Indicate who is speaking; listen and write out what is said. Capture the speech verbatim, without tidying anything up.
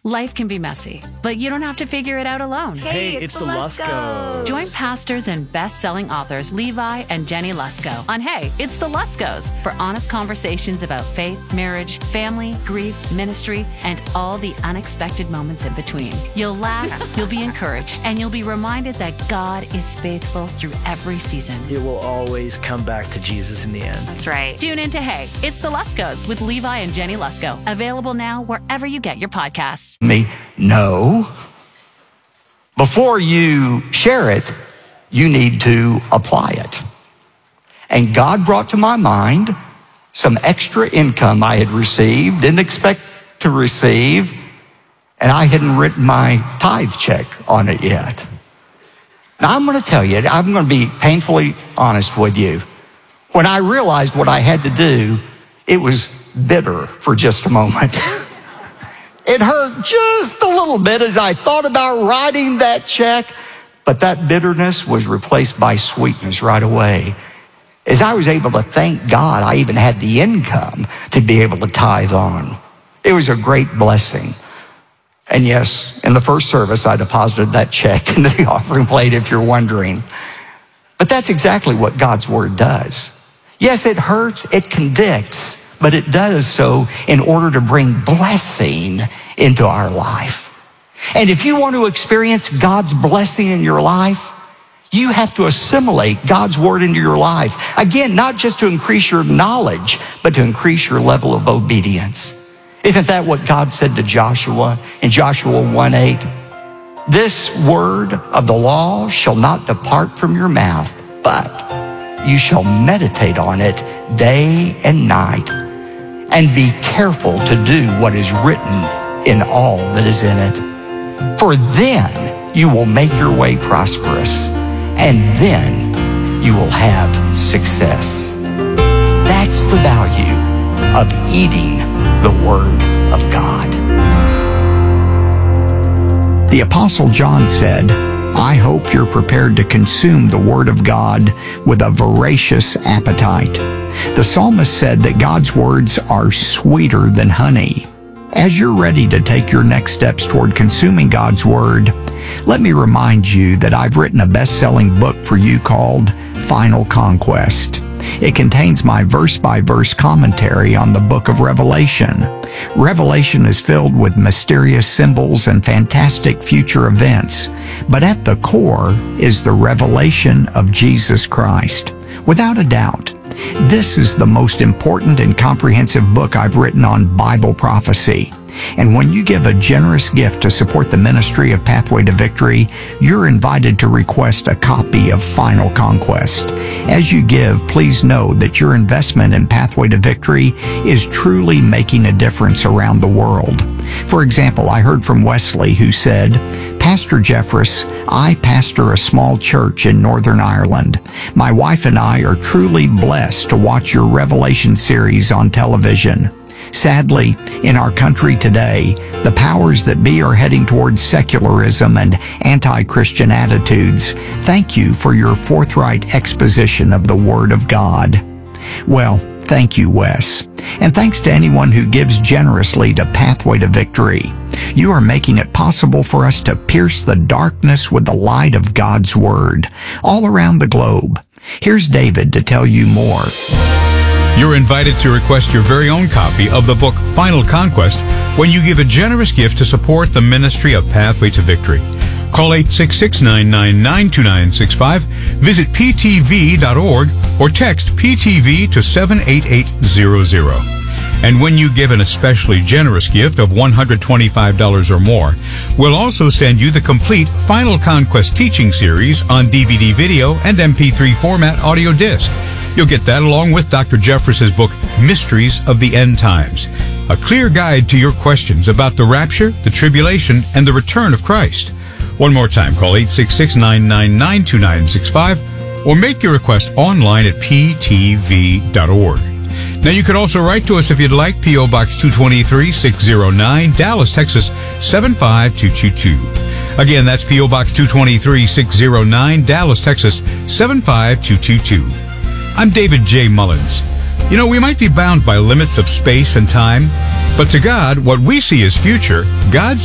Speaker 1: Life can be messy, but you don't have to figure it out alone.
Speaker 2: Hey, it's, it's the Luskos.
Speaker 1: Join pastors and best-selling authors Levi and Jenny Lusko on Hey, It's the Luskos for honest conversations about faith, marriage, family, grief, ministry, and all the unexpected moments in between. You'll laugh, you'll be encouraged, and you'll be reminded that God is faithful through every season.
Speaker 2: It will always come back to Jesus in the end.
Speaker 1: That's right. Tune in to Hey, It's the Luskos with Levi and Jenny Lusko. Available now wherever you get your podcasts.
Speaker 3: Me, no. Before you share it, you need to apply it. And God brought to my mind some extra income I had received, didn't expect to receive, and I hadn't written my tithe check on it yet. Now I'm going to tell you, I'm going to be painfully honest with you. When I realized what I had to do, it was bitter for just a moment. It hurt just a little bit as I thought about writing that check, but that bitterness was replaced by sweetness right away. As I was able to thank God, I even had the income to be able to tithe on. It was a great blessing. And yes, in the first service, I deposited that check into the offering plate, if you're wondering. But that's exactly what God's word does. Yes, it hurts, it convicts, but it does so in order to bring blessing into our life. And if you want to experience God's blessing in your life, you have to assimilate God's word into your life. Again, not just to increase your knowledge, but to increase your level of obedience. Isn't that what God said to Joshua in Joshua one eight? This word of the law shall not depart from your mouth, but you shall meditate on it day and night, and be careful to do what is written in all that is in it. For then you will make your way prosperous, and then you will have success. That's the value of eating the Word of God. The Apostle John said, I hope you're prepared to consume the Word of God with a voracious appetite. The psalmist said that God's words are sweeter than honey. As you're ready to take your next steps toward consuming God's Word, let me remind you that I've written a best-selling book for you called Final Conquest. It contains my verse-by-verse commentary on the book of Revelation. Revelation is filled with mysterious symbols and fantastic future events, but at the core is the revelation of Jesus Christ. Without a doubt, this is the most important and comprehensive book I've written on Bible prophecy. And when you give a generous gift to support the ministry of Pathway to Victory, you're invited to request a copy of Final Conquest. As you give, please know that your investment in Pathway to Victory is truly making a difference around the world. For example, I heard from Wesley, who said, Pastor Jeffress, I pastor a small church in Northern Ireland. My wife and I are truly blessed to watch your Revelation series on television. Sadly, in our country today, the powers that be are heading towards secularism and anti-Christian attitudes. Thank you for your forthright exposition of the Word of God. Well, thank you, Wes. And thanks to anyone who gives generously to Pathway to Victory. You are making it possible for us to pierce the darkness with the light of God's Word all around the globe. Here's David to tell you more.
Speaker 4: You're invited to request your very own copy of the book Final Conquest when you give a generous gift to support the ministry of Pathway to Victory. Call eight six six, nine nine nine, two nine six five, visit p t v dot org, or text P T V to seven eight eight zero zero. And when you give an especially generous gift of one hundred twenty-five dollars or more, we'll also send you the complete Final Conquest teaching series on D V D video and M P three format audio disc. You'll get that along with Doctor Jeffress's book, Mysteries of the End Times, a clear guide to your questions about the rapture, the tribulation, and the return of Christ. One more time, call eight six six, nine nine nine, two nine six five or make your request online at p t v dot org. Now, you could also write to us if you'd like, P O Box two twenty-three, six oh nine, Dallas, Texas, seven five two two two. Again, that's P O Box two twenty-three, six oh nine, Dallas, Texas, seven five two two two. I'm David J. Mullins. You know, we might be bound by limits of space and time, but to God, what we see is future, God